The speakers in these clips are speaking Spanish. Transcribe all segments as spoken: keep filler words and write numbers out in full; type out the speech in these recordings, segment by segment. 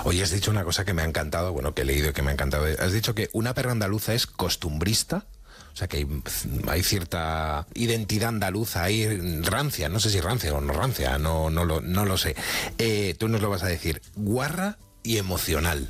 Oye, has dicho una cosa que me ha encantado, bueno, que he leído y que me ha encantado. Has dicho que una perra andaluza es costumbrista. O sea que hay, hay cierta identidad andaluza ahí, rancia, no sé si rancia o no rancia, no, no, lo, no lo sé. Eh, tú nos lo vas a decir, guarra y emocional.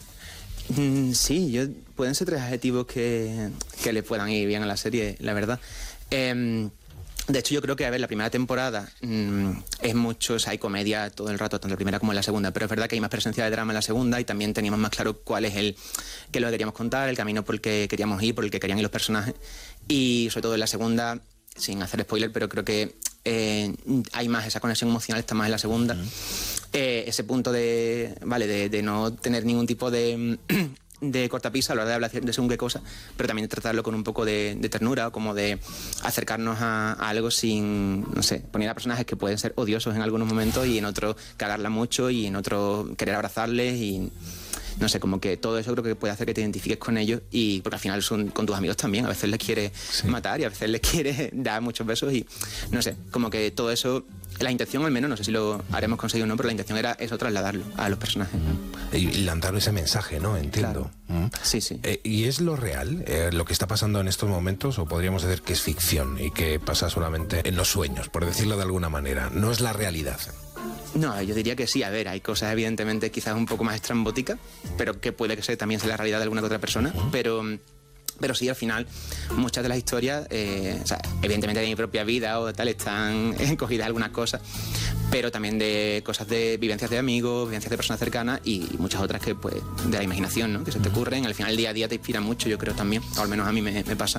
Mm, sí, yo, pueden ser tres adjetivos que, que le puedan ir bien a la serie, la verdad. Eh, de hecho, yo creo que, a ver, la primera temporada mmm, es mucho, o sea, hay comedia todo el rato, tanto en la primera como en la segunda, pero es verdad que hay más presencia de drama en la segunda y también teníamos más claro cuál es el que lo que queríamos contar, el camino por el que queríamos ir, por el que querían ir los personajes. Y sobre todo en la segunda, sin hacer spoiler, pero creo que eh, hay más esa conexión emocional, está más en la segunda. Uh-huh. eh, ese punto de, vale, de, de no tener ningún tipo de... de cortapisa a la hora de hablar de según qué cosa, pero también de tratarlo con un poco de, de ternura, o como de acercarnos a, a algo sin, no sé, poner a personajes que pueden ser odiosos en algunos momentos y en otros cagarla mucho y en otros querer abrazarles y... No sé, como que todo eso creo que puede hacer que te identifiques con ellos, y porque al final son con tus amigos también, a veces les quieres sí. matar y a veces les quieres dar muchos besos y no sé, como que todo eso, la intención al menos, no sé si lo haremos conseguido o no, pero la intención era eso, trasladarlo a los personajes. Mm. Y lanzar ese mensaje, ¿no? Entiendo. Claro. Mm. Sí, sí. Eh, ¿Y es lo real, eh, lo que está pasando en estos momentos, o podríamos decir que es ficción y que pasa solamente en los sueños, por decirlo de alguna manera? No es la realidad. No, yo diría que sí. A ver, hay cosas evidentemente quizás un poco más estrambóticas, pero que puede que sea, también sea la realidad de alguna que otra persona, uh-huh. pero... Pero sí, al final, muchas de las historias, eh, o sea, evidentemente de mi propia vida o de tal, están cogidas algunas cosas, pero también de cosas de vivencias de amigos, vivencias de personas cercanas y muchas otras que, pues, de la imaginación, ¿no? Que se te ocurren. Al final, el día a día te inspira mucho, yo creo también, o al menos a mí me, me pasa.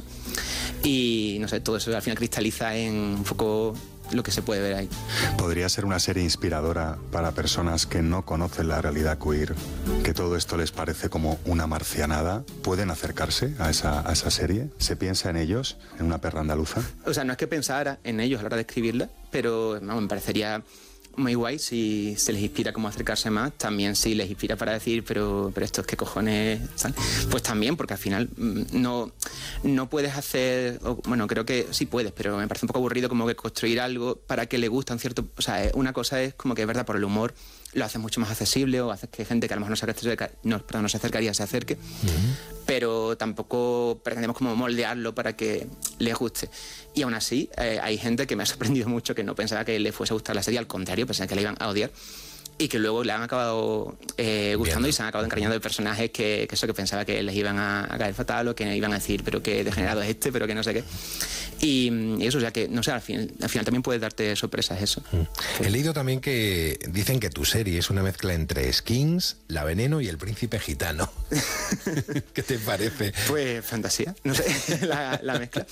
Y, no sé, todo eso al final cristaliza en un poco lo que se puede ver ahí. ¿Podría ser una serie inspiradora para personas que no conocen la realidad queer, que todo esto les parece como una marcianada? ¿Pueden acercarse a esa, a esa serie? ¿Se piensa en ellos, en una perra andaluza? O sea, no es que pensara en ellos a la hora de escribirla, pero no, me parecería muy guay si se les inspira cómo acercarse más. También si les inspira para decir, pero, pero estos qué cojones, ¿sabes? Pues también, porque al final no, no puedes hacer, o, bueno, creo que sí puedes, pero me parece un poco aburrido como que construir algo para que le gustan cierto, o sea, una cosa es como que es verdad, por el humor lo haces mucho más accesible, o haces que gente que a lo mejor no se, acerca, no, perdón, no se acercaría se acerque, uh-huh. pero tampoco pretendemos como moldearlo para que les guste. Y aún así, eh, hay gente que me ha sorprendido mucho, que no pensaba que le fuese a gustar la serie, al contrario, pensaba que la iban a odiar, y que luego le han acabado eh, gustando Bien. Y se han acabado encariñando de personajes que, que eso que pensaba que les iban a, a caer fatal, o que iban a decir, pero qué degenerado es este, pero que no sé qué. Y, y eso, o sea que, no sé, al final, al final también puede darte sorpresas eso. Mm. He leído también que dicen que tu serie es una mezcla entre Skins, La Veneno y El Príncipe Gitano. ¿Qué te parece? Pues fantasía, no sé, la, la mezcla.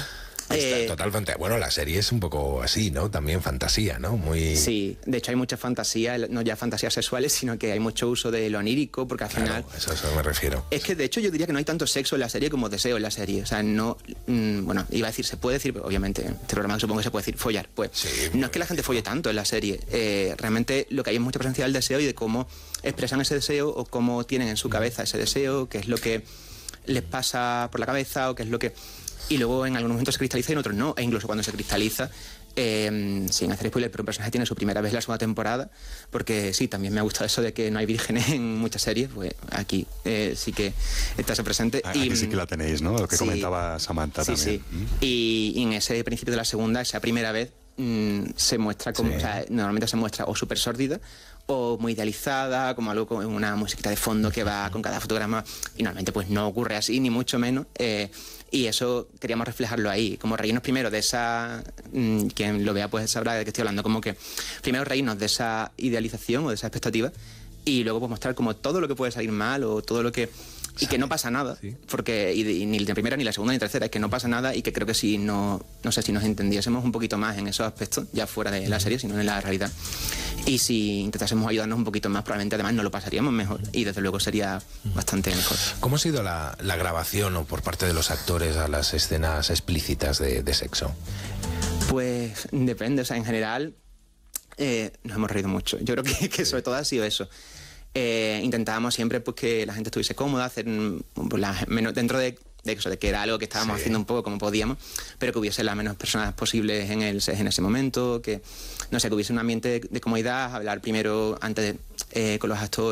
Eh, Total fantasía. Bueno, la serie es un poco así, ¿no? También fantasía, ¿no? Muy... Sí, de hecho hay mucha fantasía, no ya fantasías sexuales, sino que hay mucho uso de lo onírico, porque al claro, final... Eso, a eso me refiero. Es que de hecho yo diría que no hay tanto sexo en la serie como deseo en la serie. O sea, no... Mmm, bueno, iba a decir, se puede decir, pero obviamente, en este programa supongo que se puede decir follar. Pues sí, no es que la gente folle tanto en la serie. Eh, realmente lo que hay es mucha presencia del deseo y de cómo expresan ese deseo, o cómo tienen en su cabeza ese deseo, qué es lo que les pasa por la cabeza, o qué es lo que... Y luego en algunos momentos se cristaliza y en otros no. E incluso cuando se cristaliza, eh, sin hacer spoiler, pero un personaje tiene su primera vez en la segunda temporada, porque sí, también me ha gustado eso de que no hay vírgenes en muchas series, pues aquí eh, sí que está eso presente. Aquí y, sí que la tenéis, ¿no? Lo que sí, comentaba Samantha sí, también. Sí, ¿Mm? y, y en ese principio de la segunda, esa primera vez, mmm, se muestra como, sí. o sea, normalmente se muestra o súper sórdida, o muy idealizada, como algo con una musiquita de fondo que va con cada fotograma, y normalmente pues no ocurre así, ni mucho menos, eh, y eso queríamos reflejarlo ahí, como reírnos primero de esa, mmm, quien lo vea pues sabrá de qué estoy hablando, como que primero reírnos de esa idealización o de esa expectativa, y luego pues mostrar como todo lo que puede salir mal, o todo lo que... Y que no pasa nada, sí. porque y, y ni la primera, ni la segunda, ni la tercera, es que no pasa nada, y que creo que si no, no sé, si nos entendiésemos un poquito más en esos aspectos, ya fuera de la serie, sino en la realidad, y si intentásemos ayudarnos un poquito más, probablemente además nos lo pasaríamos mejor, y desde luego sería bastante mejor. ¿Cómo ha sido la, la grabación, o por parte de los actores, a las escenas explícitas de, de sexo? Pues depende, o sea, en general eh, nos hemos reído mucho. Yo creo que, que sobre todo ha sido eso. Eh, intentábamos siempre pues que la gente estuviese cómoda, hacer pues, la, menos, dentro de, de eso, de que era algo que estábamos sí. haciendo un poco como podíamos, pero que hubiese las menos personas posibles en el en ese momento, que no sé, que hubiese un ambiente de, de comodidad, hablar primero antes de, eh, con los actores.